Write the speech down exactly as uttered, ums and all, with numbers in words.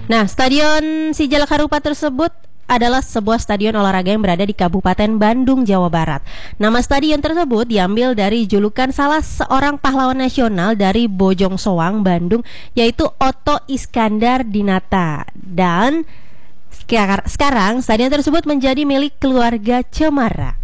Nah, Stadion Sijalak Harupat tersebut adalah sebuah stadion olahraga yang berada di Kabupaten Bandung, Jawa Barat. Nama stadion tersebut diambil dari julukan salah seorang pahlawan nasional dari Bojong Soang, Bandung, yaitu Otto Iskandar Dinata. Dan sekarang stadion tersebut menjadi milik keluarga Cemara.